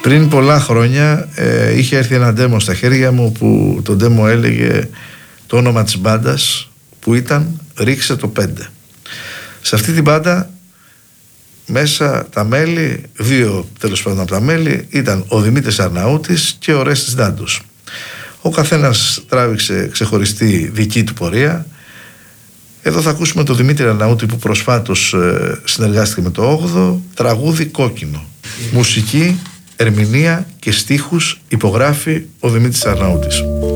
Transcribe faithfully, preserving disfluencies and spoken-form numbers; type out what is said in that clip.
Πριν πολλά χρόνια ε, είχε έρθει ένα ντέμο στα χέρια μου που το ντέμο έλεγε το όνομα της μπάντας που ήταν «Ρίξε το πέντε». Σε αυτή την μπάντα μέσα τα μέλη, δύο τέλος πάντων από τα μέλη, ήταν ο Δημήτρης Αρναούτης και ο Ρέστης Ντάντος. Ο καθένας τράβηξε ξεχωριστή δική του πορεία. Εδώ θα ακούσουμε τον Δημήτρη Αρναούτη που προσφάτως ε, συνεργάστηκε με το όγδοο, τραγούδι «Κόκκινο». Μουσική, ερμηνεία και στίχους υπογράφει ο Δημήτρης Αρναούτης.